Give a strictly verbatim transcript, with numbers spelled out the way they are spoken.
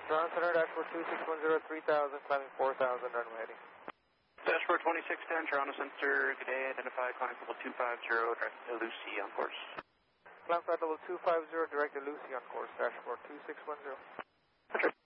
Ground Center, dashboard two six one zero, three thousand, climbing four thousand, runway heading. Dashboard twenty-six ten, Toronto Center, good day, identify, climb level two five zero, direct to Lucy on course. Climb flight level two five zero, direct to Lucy on course, dashboard two six one zero. That's right.